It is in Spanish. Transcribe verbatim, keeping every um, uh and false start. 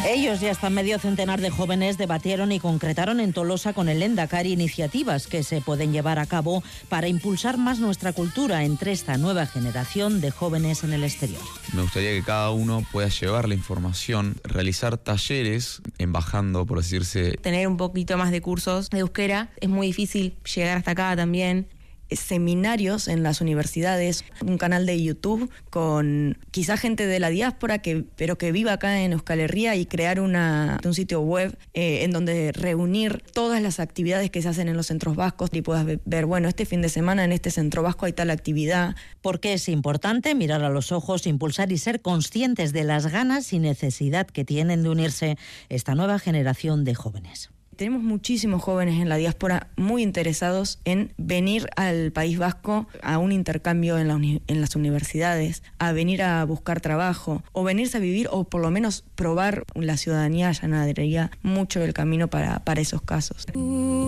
Ellos y hasta medio centenar de jóvenes debatieron y concretaron en Tolosa con el Lehendakari iniciativas que se pueden llevar a cabo para impulsar más nuestra cultura entre esta nueva generación de jóvenes en el exterior. Me gustaría que cada uno pueda llevar la información, realizar talleres, embajando, por decirse. Tener un poquito más de cursos de euskera, es muy difícil llegar hasta acá también. Seminarios en las universidades, un canal de YouTube con quizá gente de la diáspora que, pero que viva acá en Euskal Herria, y crear una, un sitio web eh, en donde reunir todas las actividades que se hacen en los centros vascos y puedas ver, bueno, este fin de semana en este centro vasco hay tal actividad. Porque es importante mirar a los ojos, impulsar y ser conscientes de las ganas y necesidad que tienen de unirse esta nueva generación de jóvenes. Tenemos muchísimos jóvenes en la diáspora muy interesados en venir al País Vasco a un intercambio en, la uni- en las universidades, a venir a buscar trabajo o venirse a vivir o por lo menos probar la ciudadanía. Allanaría mucho el camino para, para esos casos.